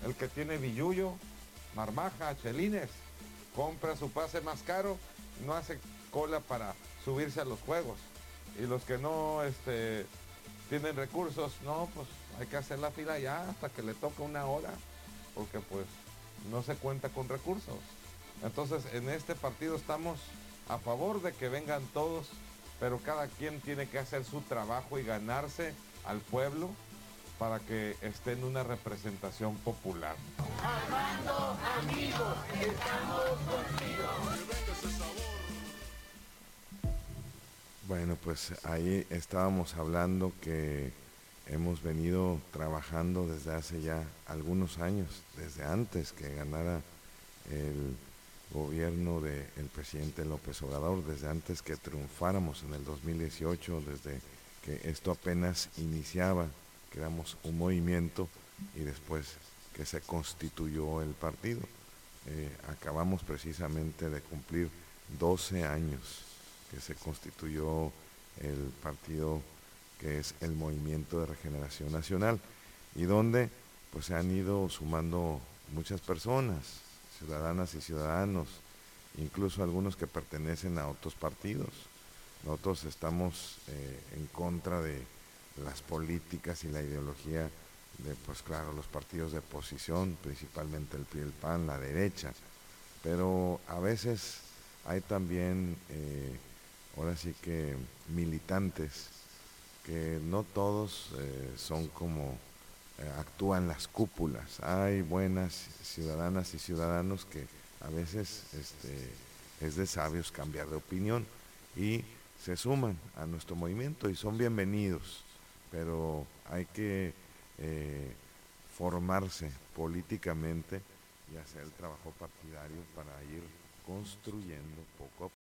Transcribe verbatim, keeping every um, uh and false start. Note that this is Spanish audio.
El que tiene billuyo, marmaja, chelines, compra su pase más caro, no hace cola para subirse a los juegos. Y los que no este, tienen recursos, no, pues hay que hacer la fila ya hasta que le toque una hora, porque pues no se cuenta con recursos. Entonces en este partido estamos a favor de que vengan todos, pero cada quien tiene que hacer su trabajo y ganarse al pueblo para que esté en una representación popular. Armando, amigos, estamos contigo. Bueno, pues ahí estábamos hablando que hemos venido trabajando desde hace ya algunos años, desde antes que ganara el gobierno del presidente López Obrador, desde antes que triunfáramos en el dos mil dieciocho, desde que esto apenas iniciaba, que éramos un movimiento y después que se constituyó el partido. Eh, acabamos precisamente de cumplir doce años que se constituyó el partido que es el Movimiento de Regeneración Nacional y donde pues se han ido sumando muchas personas, ciudadanas y ciudadanos, incluso algunos que pertenecen a otros partidos. Nosotros estamos eh, en contra de las políticas y la ideología de, pues claro, los partidos de oposición, principalmente el P R I, el P A N, la derecha, pero a veces hay también, eh, ahora sí que militantes, que no todos eh, son como eh, actúan las cúpulas. Hay buenas ciudadanas y ciudadanos que a veces este, es de sabios cambiar de opinión y se suman a nuestro movimiento y son bienvenidos, pero hay que eh, formarse políticamente y hacer el trabajo partidario para ir construyendo poco a